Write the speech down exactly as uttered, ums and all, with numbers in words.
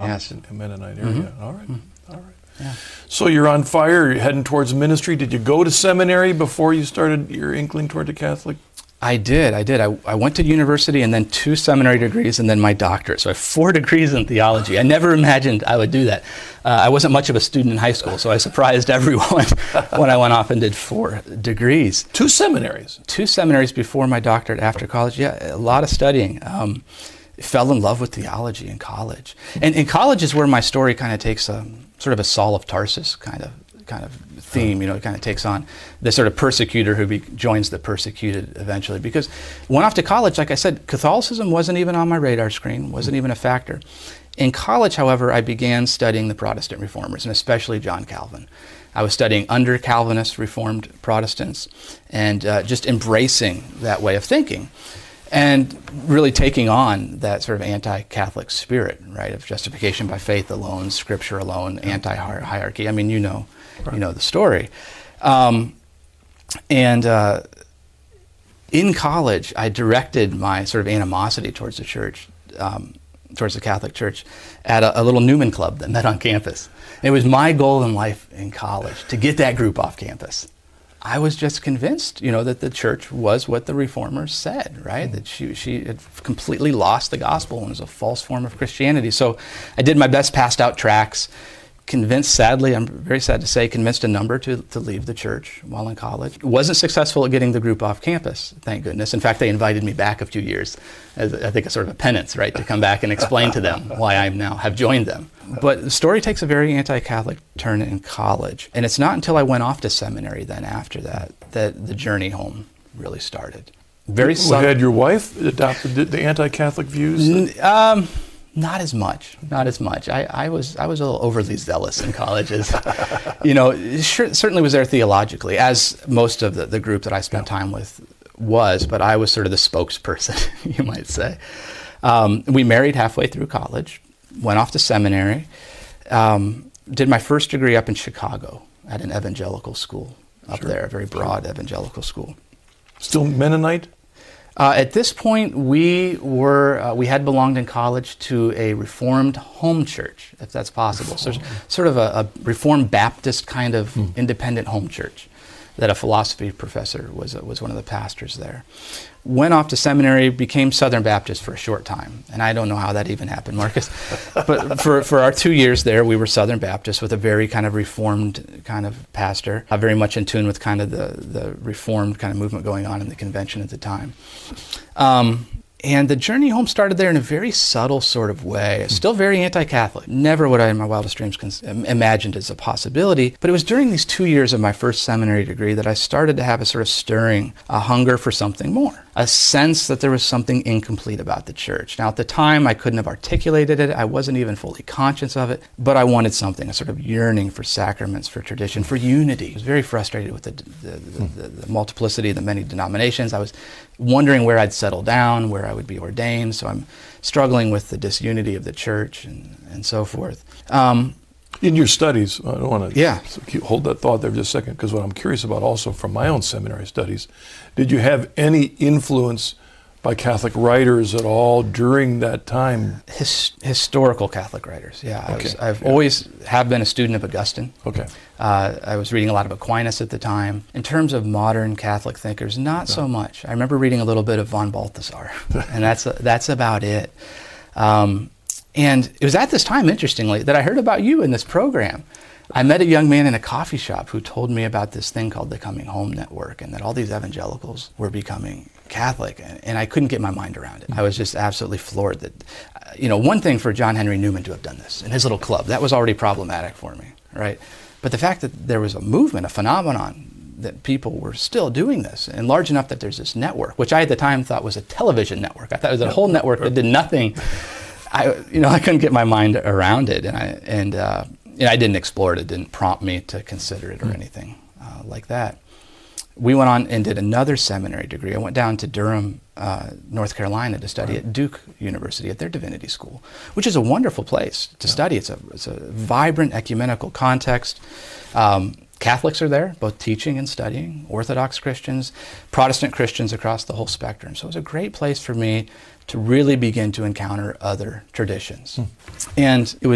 yes. in the Mennonite area. Mm-hmm. All right, mm-hmm. all right. Yeah. So you're on fire, you're heading towards ministry. Did you go to seminary before you started your inkling toward the Catholic? I did, I did. I, I went to university and then two seminary degrees and then my doctorate. So I have four degrees in theology. I never imagined I would do that. Uh, I wasn't much of a student in high school, so I surprised everyone when I went off and did four degrees. Two seminaries? Two seminaries before my doctorate, after college. Yeah, a lot of studying. Um, fell in love with theology in college. And in college is where my story kind of takes a sort of a Saul of Tarsus kind of kind of theme, you know, it kind of takes on the sort of persecutor who be, joins the persecuted eventually. Because went off to college, like I said, Catholicism wasn't even on my radar screen, wasn't even a factor. In college, however, I began studying the Protestant reformers, and especially John Calvin. I was studying under Calvinist Reformed Protestants and uh, just embracing that way of thinking. And really taking on that sort of anti-Catholic spirit, right, of justification by faith alone, Scripture alone, anti-hierarchy. I mean, you know, right. you know the story. Um, and uh, in college, I directed my sort of animosity towards the church, um, towards the Catholic Church, at a, a little Newman club that met on campus. It was my goal in life in college to get that group off campus. I was just convinced, you know, that the church was what the reformers said, right? Mm. That she she had completely lost the gospel and was a false form of Christianity. So I did my best, passed out tracts, convinced, sadly, I'm very sad to say, convinced a number to, to leave the church while in college. Wasn't successful at getting the group off campus, thank goodness. In fact, they invited me back a few years as, I think, a sort of a penance, right, to come back and explain to them why I now have joined them. But the story takes a very anti-Catholic turn in college. And it's not until I went off to seminary then after that that the journey home really started. Very well, had your wife adopted the anti-Catholic views? N- um, not as much, not as much. I, I was I was a little overly zealous in colleges. You know, sure, certainly was there theologically, as most of the, the group that I spent yeah. time with was, but I was sort of the spokesperson, you might say. Um, we married halfway through college. Went off to seminary, um, did my first degree up in Chicago at an evangelical school up sure. there, a very broad sure. evangelical school. Still Mennonite? Uh, at this point, we were uh, we had belonged in college to a Reformed home church, if that's possible. Reformed. So sort of a, a Reformed Baptist kind of hmm. independent home church that a philosophy professor was uh, was one of the pastors there. Went off to seminary, became Southern Baptist for a short time. And I don't know how that even happened, Marcus. But for, for our two years there, we were Southern Baptist with a very kind of Reformed kind of pastor, uh, very much in tune with kind of the, the Reformed kind of movement going on in the convention at the time. Um, And the journey home started there in a very subtle sort of way. Still very anti-Catholic. Never would I in my wildest dreams cons- imagined as a possibility. But it was during these two years of my first seminary degree that I started to have a sort of stirring, a hunger for something more. A sense that there was something incomplete about the church. Now at the time I couldn't have articulated it. I wasn't even fully conscious of it. But I wanted something, a sort of yearning for sacraments, for tradition, for unity. I was very frustrated with the, the, the, the, the multiplicity of the many denominations. I was wondering where I'd settle down, where I would be ordained. So I'm struggling with the disunity of the church and, and so forth. Um, In your studies, I don't want to yeah. hold that thought there for just a second, because what I'm curious about also from my own seminary studies, did you have any influence by Catholic writers at all during that time? His, historical Catholic writers, yeah. Okay. I was, I've yeah. always have been a student of Augustine. Okay. Uh, I was reading a lot of Aquinas at the time. In terms of modern Catholic thinkers, not no. so much. I remember reading a little bit of von Balthasar, and that's that's about it. Um, and it was at this time, interestingly, that I heard about you in this program. I met a young man in a coffee shop who told me about this thing called the Coming Home Network, and that all these evangelicals were becoming Catholic, and, and I couldn't get my mind around it. I was just absolutely floored that, uh, you know, one thing for John Henry Newman to have done this in his little club, that was already problematic for me, right? But the fact that there was a movement, a phenomenon, that people were still doing this, and large enough that there's this network, which I at the time thought was a television network. I thought it was a whole network that did nothing. I, you know, I couldn't get my mind around it, and I and uh, you know, I didn't explore it. It didn't prompt me to consider it or anything uh, like that. We went on and did another seminary degree. I went down to Durham, uh, North Carolina, to study right. at Duke University at their divinity school, which is a wonderful place to yeah. study. It's a it's a vibrant ecumenical context. Um, Catholics are there, both teaching and studying, Orthodox Christians, Protestant Christians across the whole spectrum. So it was a great place for me to really begin to encounter other traditions. Hmm. And it was